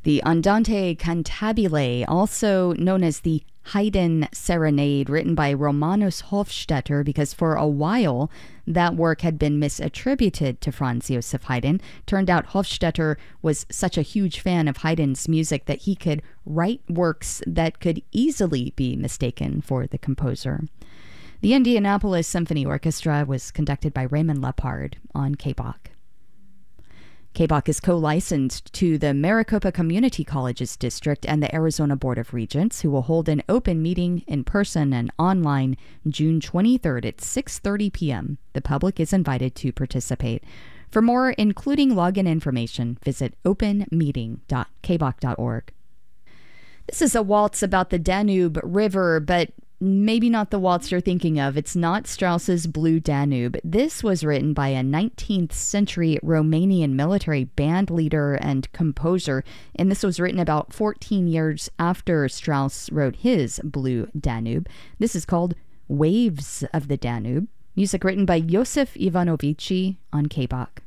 The Andante Cantabile, also known as the Haydn Serenade, written by Romanus Hofstetter, because for a while that work had been misattributed to Franz Joseph Haydn. Turned out Hofstetter was such a huge fan of Haydn's music that he could write works that could easily be mistaken for the composer. The Indianapolis Symphony Orchestra was conducted by Raymond Lepard on KBOK. KBOK is co-licensed to the Maricopa Community Colleges District and the Arizona Board of Regents, who will hold an open meeting in person and online June 23rd at 6:30 p.m. The public is invited to participate. For more, including login information, visit openmeeting.kbok.org. This is a waltz about the Danube River, but maybe not the waltz you're thinking of. It's not Strauss's Blue Danube. This was written by a 19th century Romanian military band leader and composer, and this was written about 14 years after Strauss wrote his Blue Danube. This is called Waves of the Danube. Music written by Josef Ivanovici on KBOK.